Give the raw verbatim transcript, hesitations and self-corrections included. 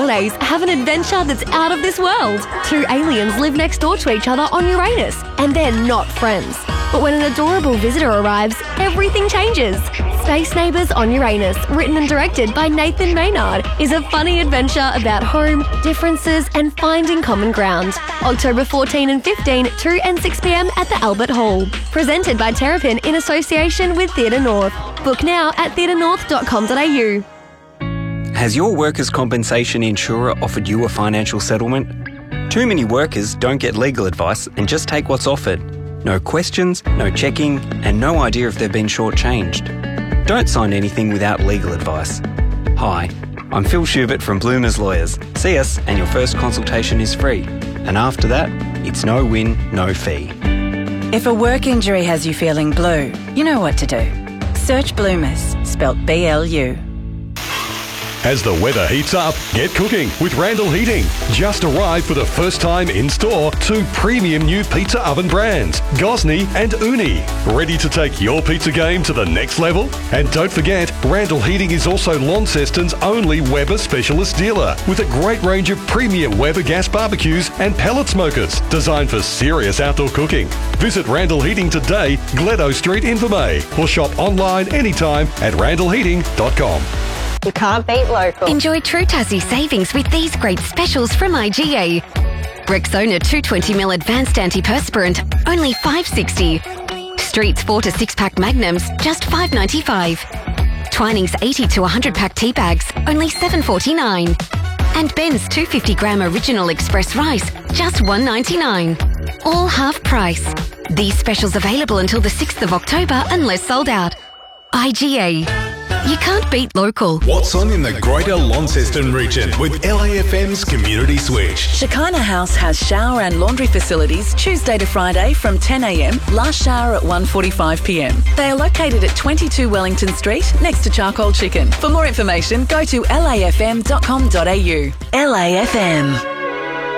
holidays, have an adventure that's out of this world. Two aliens live next door to each other on Uranus, and they're not friends. But when an adorable visitor arrives, everything changes. Space Neighbours on Uranus, written and directed by Nathan Maynard, is a funny adventure about home, differences and finding common ground. October fourteenth and fifteenth, two and six p m at the Albert Hall. Presented by Terrapin in association with Theatre North. Book now at theatre north dot com dot a u. Has your workers' compensation insurer offered you a financial settlement? Too many workers don't get legal advice and just take what's offered. No questions, no checking, and no idea if they've been shortchanged. Don't sign anything without legal advice. Hi, I'm Phil Schubert from Bloomers Lawyers. See us and your first consultation is free. And after that, it's no win, no fee. If a work injury has you feeling blue, you know what to do. Search Bloomers, spelt B L U. As the weather heats up, get cooking with Randall Heating. Just arrived for the first time in store two premium new pizza oven brands, Gosney and Uni. Ready to take your pizza game to the next level? And don't forget, Randall Heating is also Launceston's only Weber specialist dealer with a great range of premium Weber gas barbecues and pellet smokers designed for serious outdoor cooking. Visit Randall Heating today, Gledo Street, Invermay, or shop online anytime at randall heating dot com. You can't beat local. Enjoy True Tassie savings with these great specials from I G A. Rexona two twenty milliliter advanced antiperspirant, only five dollars sixty. Streets four to six pack magnums, just five dollars ninety-five. Twinings eighty to one hundred pack tea bags, only seven dollars forty-nine. And Ben's two hundred fifty gram original express rice, just one dollar ninety-nine. All half price. These specials available until the sixth of October unless sold out. I G A. You can't beat local. What's on in the Greater Launceston region with L A F M's Community Switch? Shekinah House has shower and laundry facilities Tuesday to Friday from ten a m, last shower at one forty-five p m. They are located at twenty-two Wellington Street next to Charcoal Chicken. For more information, go to l a f m dot com dot a u. L A F M.